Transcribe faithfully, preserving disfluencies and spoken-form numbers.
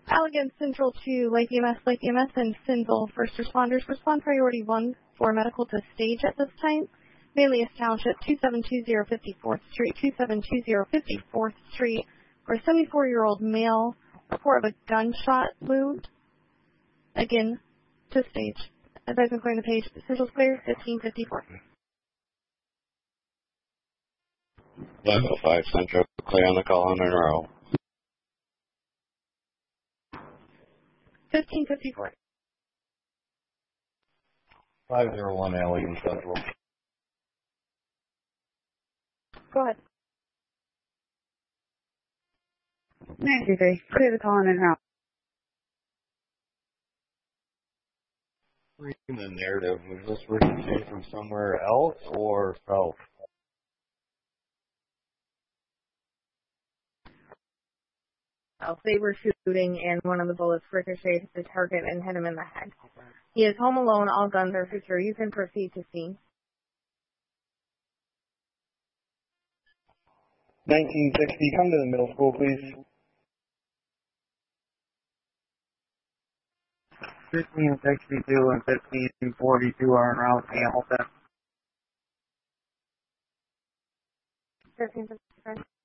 Allegan Central to Lake E M S, Lake E M S, and Sinville first responders. Respond priority one for medical to stage at this time. Manlius Township, two seven two zero fifty-fourth Street, two seven two zero fifty-fourth Street, for a seventy-four-year-old male. Report of a gunshot wound. Again, to stage. Advisement clearing the page. Central's clear, fifteen fifty-four. Level five Central, clear on the call in a row. fifteen fifty-four. five zero one Allegan Central. Go ahead. ninety-three. Clear the call in and out. Reading the narrative, was this originating from somewhere else or south? They were shooting, and one of the bullets ricocheted the target and hit him in the head. He is home alone. All guns are secure. You can proceed to scene. nineteen sixty, come to the middle school, please. fifteen sixty-two and fifteen forty-two are en route to Hamilton. fifteen fifty-five.